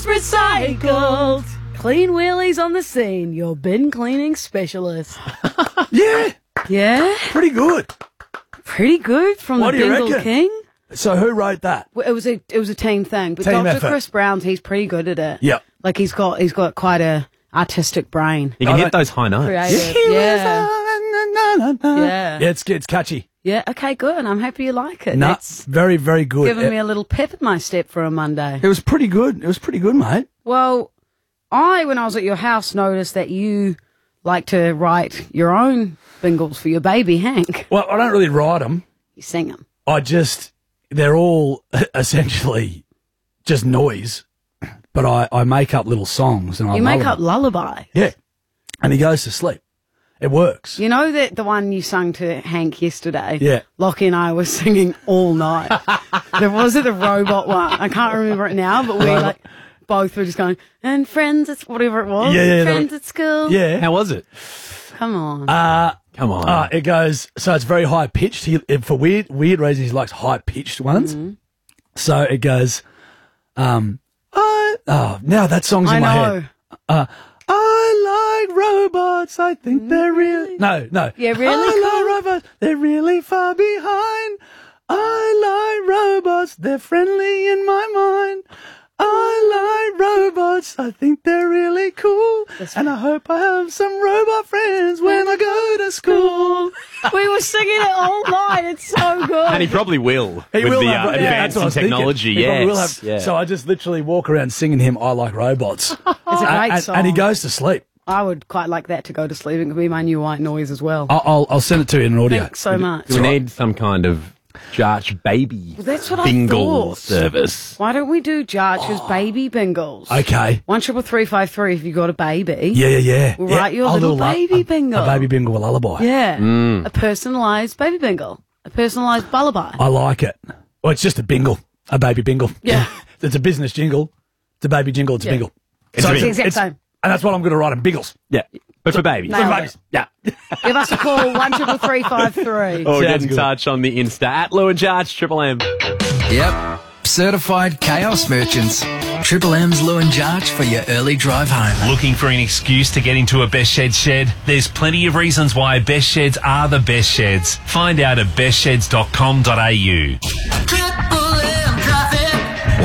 is recycled. Clean wheelies on the scene, your bin cleaning specialist. Yeah, Yeah? pretty good. Pretty good from What the do you Bingle reckon? King. So who wrote that? Well, it was a team thing, but Team Dr. effort. Chris Brown's, he's pretty good at it. Yep. Like he's got quite a artistic brain. You can hit those high notes. Creative. Yeah. Yeah. Yeah, it's catchy. Yeah, okay, good. I'm happy you like it. No, That's very, very good. giving me a little pep in my step for a Monday. It was pretty good. It was pretty good, mate. Well, when I was at your house, noticed that you like to write your own bingles for your baby, Hank. Well, I don't really write them. You sing them. They're all essentially just noise, but I make up little songs and I You make lullaby. up lullaby. Yeah. And he goes to sleep. It works. You know that the one you sung to Hank yesterday? Yeah. Lockie and I were singing all night. Was it the robot one? I can't remember it now, but we both were just going, and friends, it's whatever it was. Yeah. Friends at school. Yeah. How was it? Come on. Come on. It goes, so it's very high pitched. For weird reasons, he likes high pitched ones. Mm-hmm. So it goes, now that song's in my head. I like robots. I think they're really. No. Yeah, really I cool. like robots. They're really far behind. I like robots. They're friendly in my mind. I like robots. I think they're really cool. And I hope I have some robot friends when I go to school. We were singing it all night. It's so good. And he probably will. He with will the have, yeah, advance that's what I in was thinking. technology. He probably will Yes. have. Yeah. So I just literally walk around singing him I Like Robots. It's a great song. And he goes to sleep. I would quite like that to go to sleep. It could be my new white noise as well. I'll send it to you in an audio. Thanks so much. We need some kind of Jarch baby That's what I bingle thought. service. Why don't we do Jarch's baby bingles? Okay. 13353 if you got a baby. Yeah. We'll write you a little baby bingle. A baby bingle, a lullaby. Yeah. Mm. A personalised baby bingle. A personalised lullaby. I like it. Well, it's just a bingle, a baby bingle. Yeah. It's a business jingle. It's a baby jingle. It's a Yeah. bingle. It's a bingle. It's the exact same. And that's what I'm going to write in bingles. Yeah. But for babies. Nailed For it. babies. Yeah. Give us a call, 13353. Or get Sounds in good. touch on the Insta at Lou and Jarch, Triple M. Yep. Certified chaos merchants. Triple M's Lou and Jarch for your early drive home. Looking for an excuse to get into a Best Shed shed? There's plenty of reasons why Best Sheds are the best sheds. Find out at bestsheds.com.au. Triple M traffic.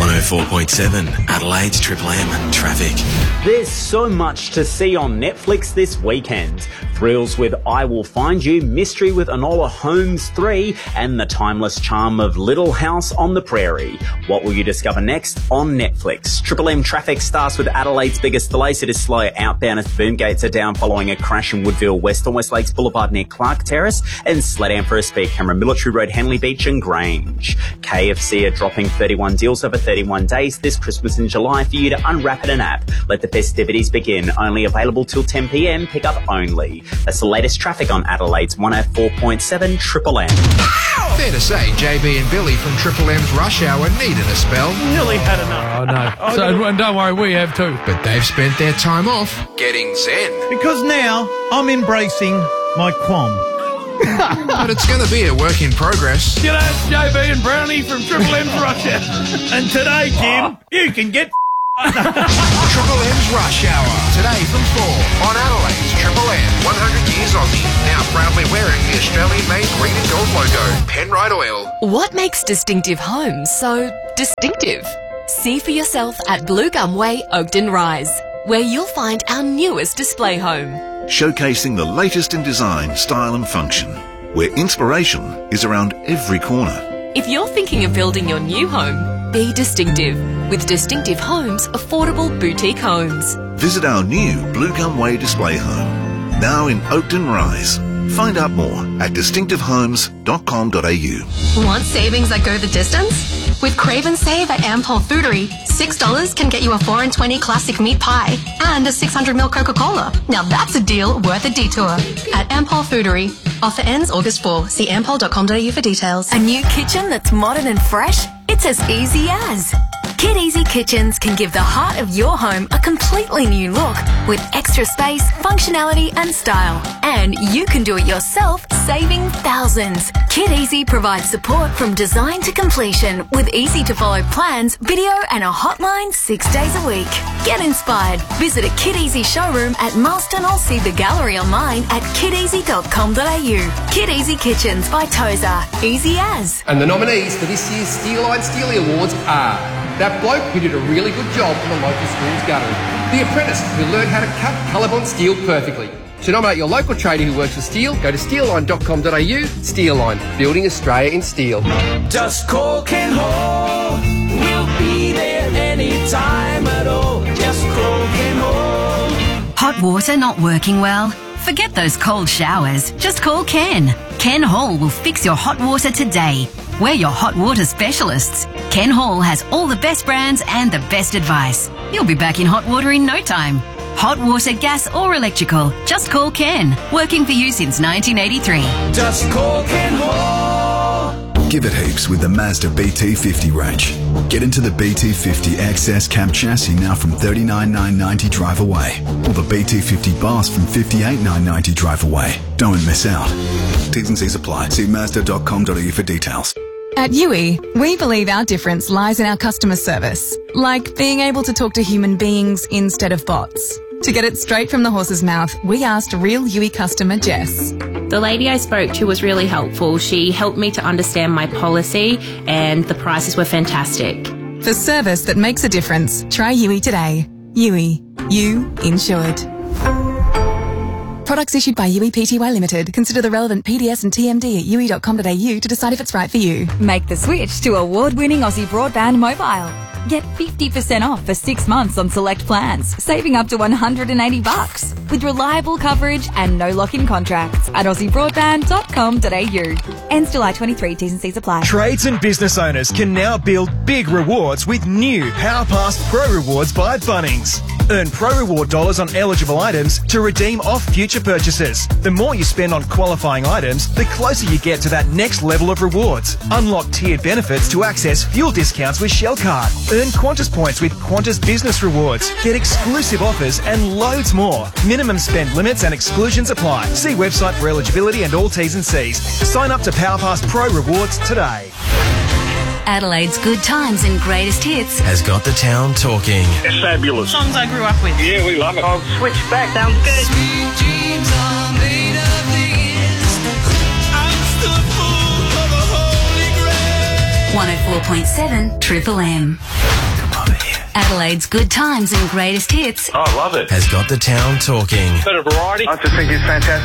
104.7 Adelaide's Triple M traffic. There's so much to see on Netflix this weekend. Thrills with I Will Find You, Mystery with Enola Holmes 3, and the timeless charm of Little House on the Prairie. What will you discover next on Netflix? Triple M traffic starts with Adelaide's biggest delays. It is slow outbound as boom gates are down following a crash in Woodville West on West Lakes Boulevard near Clark Terrace, and slow down for a speed camera Military Road, Henley Beach and Grange. KFC are dropping 31 deals over 31 days this Christmas in July for you to unwrap in an app. Let the festivities begin. Only available till 10 p.m. Pick up only. That's the latest traffic on Adelaide's 104.7 Triple M. Fair to say, JB and Billy from Triple M's Rush Hour needed a spell. Nearly had enough. Oh, no. And don't worry, we have too. But they've spent their time off getting zen. Because now I'm embracing my qualm. But it's going to be a work in progress. G'day, it's JB and Brownie from Triple M's Russia. And today, Kim, you can get Triple M's Rush Hour. Today from 4 on Adelaide's Triple M. 100 years Aussie. Now proudly wearing the Australian-made green and gold logo. Penrite Oil. What makes Distinctive Homes so distinctive? See for yourself at Blue Gum Way, Oakden Rise, where you'll find our newest display home. Showcasing the latest in design, style and function, where inspiration is around every corner. If you're thinking of building your new home, be distinctive with Distinctive Homes Affordable Boutique Homes. Visit our new Blue Gum Way display home, now in Oakden Rise. Find out more at distinctivehomes.com.au. Want savings that go the distance? With Crave and Save at Ampol Foodery, $6 can get you a 4 and 20 classic meat pie and a 600ml Coca-Cola. Now that's a deal worth a detour. At Ampol Foodery. Offer ends August 4. See ampol.com.au for details. A new kitchen that's modern and fresh? It's as easy as Kid Easy Kitchens can give the heart of your home a completely new look with extra space, functionality and style. And you can do it yourself, saving thousands. Kid Easy provides support from design to completion with easy-to-follow plans, video and a hotline 6 days a week. Get inspired. Visit a Kid Easy showroom at Marston or see the gallery online at kideasy.com.au. Kid Easy Kitchens by Tozer. Easy as. And the nominees for this year's Steeline Steely Awards are that bloke who did a really good job in the local school's guttering, the apprentice who learned how to cut colour-bond steel perfectly. To nominate your local tradie who works with steel, go to steelline.com.au. Steelline, building Australia in steel. Just call Ken Hall. We'll be there anytime at all. Just call Ken Hall. Hot water not working well? Forget those cold showers. Just call Ken. Ken Hall will fix your hot water today. We're your hot water specialists. Ken Hall has all the best brands and the best advice. You'll be back in hot water in no time. Hot water, gas or electrical. Just call Ken. Working for you since 1983. Just call Ken Hall. Give it heaps with the Mazda BT50 range. Get into the BT50 XS cab chassis now from $39,990 drive away. Or the BT50 Boss from $58,990 drive away. Don't miss out. T's and C's apply. See Mazda.com.au for details. At UE, we believe our difference lies in our customer service, like being able to talk to human beings instead of bots. To get it straight from the horse's mouth, we asked real UE customer Jess. The lady I spoke to was really helpful. She helped me to understand my policy and the prices were fantastic. For service that makes a difference, try UE today. UE. You insured. Products issued by UE Pty Limited. Consider the relevant PDS and TMD at UE.com.au to decide if it's right for you. Make the switch to award-winning Aussie Broadband Mobile. Get 50% off for 6 months on select plans, saving up to $180 with reliable coverage and no lock-in contracts at aussiebroadband.com.au. Ends July 23. T's and C's apply. Trades and business owners can now build big rewards with new PowerPass Pro Rewards by Bunnings. Earn Pro Reward dollars on eligible items to redeem off future purchases. The more you spend on qualifying items, the closer you get to that next level of rewards. Unlock tiered benefits to access fuel discounts with Shell Card. Earn Qantas points with Qantas Business Rewards. Get exclusive offers and loads more. Minimum spend limits and exclusions apply. See website for eligibility and all T's and C's. Sign up to PowerPass Pro Rewards today. Adelaide's good times and greatest hits Has got the town talking. It's fabulous. Songs I grew up with. Yeah, we love it. I'll switch back. Sounds good. Sweet dreams are made of these. I'm still full of a holy grail. 104.7 Triple M. Adelaide's good times and greatest hits I love it. Has got the town talking. Bit of variety. I just think it's fantastic.